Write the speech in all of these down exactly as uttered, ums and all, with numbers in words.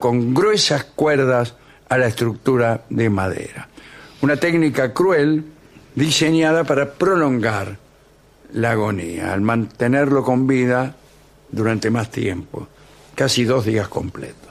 con gruesas cuerdas a la estructura de madera. Una técnica cruel diseñada para prolongar la agonía, al mantenerlo con vida durante más tiempo, casi dos días completos.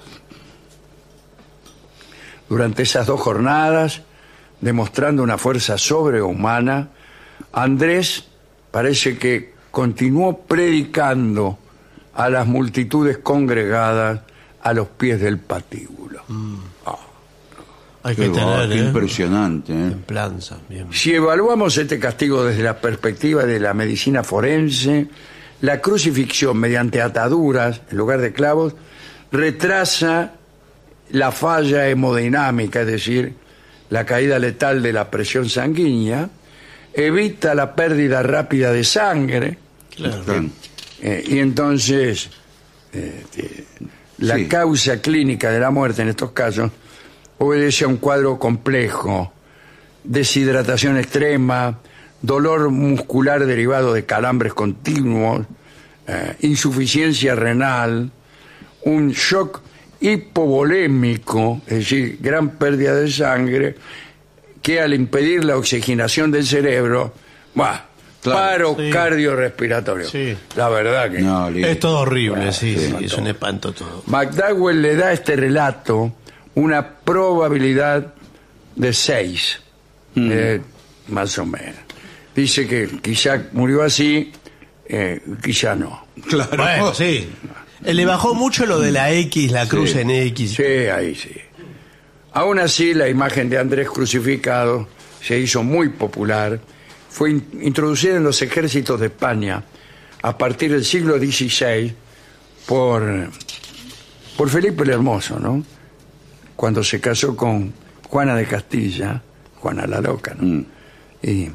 Durante esas dos jornadas, demostrando una fuerza sobrehumana, Andrés parece que continuó predicando a las multitudes congregadas a los pies del patíbulo. Mm. Oh. Hay que Qué, tener, qué ¿eh? impresionante, ¿eh? Templanza, bien. Si evaluamos este castigo desde la perspectiva de la medicina forense, la crucifixión mediante ataduras en lugar de clavos retrasa la falla hemodinámica, es decir, la caída letal de la presión sanguínea, evita la pérdida rápida de sangre, Claro. Claro. eh, y entonces eh, eh, la Sí. causa clínica de la muerte en estos casos obedece a un cuadro complejo: deshidratación extrema, dolor muscular derivado de calambres continuos, eh, insuficiencia renal, un shock hipovolémico, es decir, gran pérdida de sangre, que al impedir la oxigenación del cerebro, bah, Claro, paro sí. cardiorrespiratorio. Sí. La verdad que No, listo. Es todo horrible, Bueno, sí, sí, sí, es un espanto todo. McDowell le da a este relato una probabilidad de seis, eh, más o menos. Dice que quizá murió así, eh, quizá no. Claro. Bueno, sí. Eh, Le bajó mucho lo de la X, la cruz Sí. en X. Sí, ahí sí. Aún así, la imagen de Andrés crucificado se hizo muy popular. Fue in- introducida en los ejércitos de España a partir del siglo dieciséis por, por Felipe el Hermoso, ¿no? Cuando se casó con Juana de Castilla, Juana la Loca, ¿no? Mm. Y,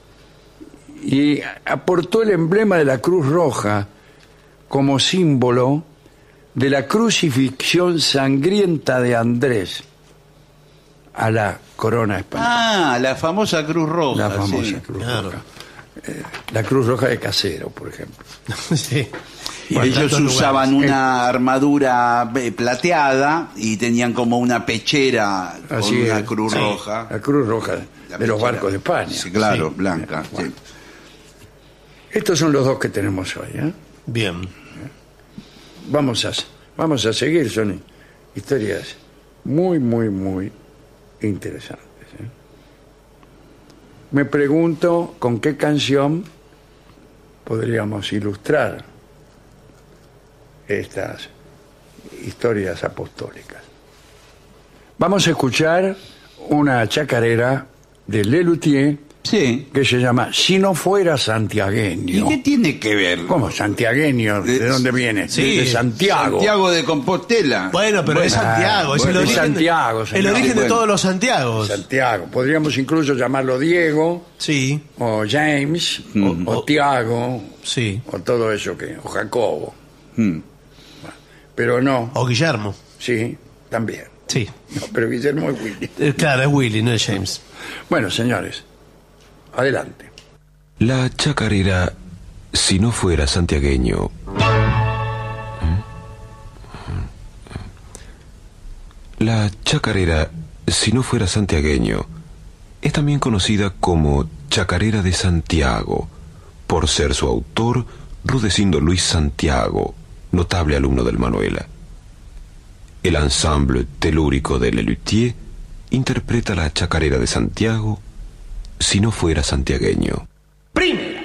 y aportó el emblema de la Cruz Roja como símbolo de la crucifixión sangrienta de Andrés a la corona española. Ah, la famosa Cruz Roja. La famosa sí. Cruz claro. Roja. Eh, la Cruz Roja de Casero, por ejemplo. Sí. Y Por ellos tantos usaban lugares. una armadura eh, plateada y tenían como una pechera con Así una es. Cruz Sí. Roja. La Cruz Roja La de los pechera. barcos de España. Sí, claro, Sí. blanca. Bueno. sí. Estos son los dos que tenemos hoy, ¿eh? Bien. Vamos a, vamos a seguir, son historias muy, muy, muy interesantes. ¿eh? Me pregunto con qué canción podríamos ilustrar estas historias apostólicas. Vamos a escuchar una chacarera de Lelutier Sí. que se llama Si no fuera ¿Y santiagueño. qué tiene que ver? ¿Cómo santiagueño? ¿De De- dónde viene? Sí, de Santiago. Santiago de Compostela. Bueno, pero es Bueno, Santiago, es bueno, el es origen, Santiago, el señor. origen Sí, de bueno. todos los Santiagos. Santiago. Podríamos incluso llamarlo Diego, Sí, o James, Mm. o, o Tiago, sí. o todo eso que, o Jacobo. Mm. Pero no, O Guillermo. sí, también. Sí. No, pero Guillermo es Willy. Eh, Claro, es Willy, no es James. Bueno, señores, adelante. La chacarera, si no fuera santiagueño. La chacarera, si no fuera santiagueño, es también conocida como Chacarera de Santiago, por ser su autor Rudecindo Luis Santiago, notable alumno del Manuela. El ensamble telúrico de Lelutier interpreta la Chacarera de Santiago, si no fuera santiagueño.